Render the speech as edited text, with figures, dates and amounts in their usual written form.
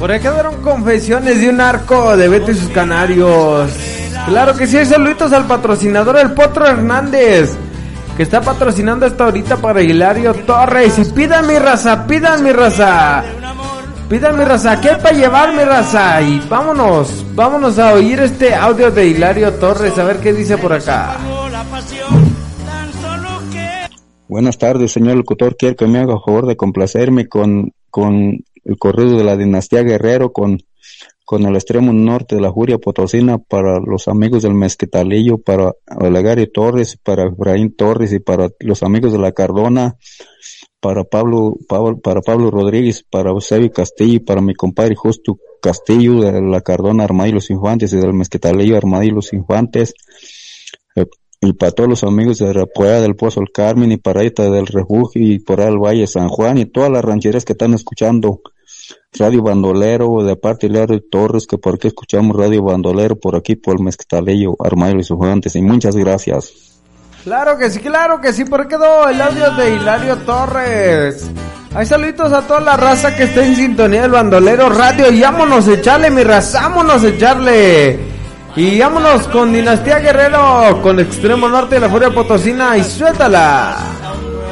Por ahí quedaron confesiones de un arco de Beto y sus canarios. Claro que sí, saluditos al patrocinador, el Potro Hernández, que está patrocinando hasta ahorita para Hilario Torres. Y pidan mi raza, pidan mi raza, pidan mi raza, ¿qué hay para llevar mi raza? Y vámonos a oír este audio de Hilario Torres, a ver qué dice por acá. Buenas tardes, señor locutor, quiero que me haga favor de complacerme con el corrido de la dinastía Guerrero, con el extremo norte de la Juria Potosina, para los amigos del Mezquitalillo, para Olegario Torres, para Efraín Torres y para los amigos de la Cardona, para Pablo Rodríguez, para Eusebio Castillo y para mi compadre Justo Castillo de la Cardona Armadillos Infantes y del Mezquitalillo Armadillos Infantes, y para todos los amigos de Repueda del Pozo El Carmen y para Ita del Refugio y por ahí el Valle San Juan y todas las rancheras que están escuchando Radio Bandolero, de parte de Hilario Torres, que por aquí escuchamos Radio Bandolero, por aquí por el Mezquitalillo Armadillos Infantes, y muchas gracias. Claro que sí, por ahí quedó el audio de Hilario Torres. Hay saluditos a toda la raza que está en sintonía del Bandolero Radio, y vámonos a echarle, mi raza, vámonos a echarle. Y vámonos con Dinastía Guerrero, con Extremo Norte de la Furia Potosina, y suéltala.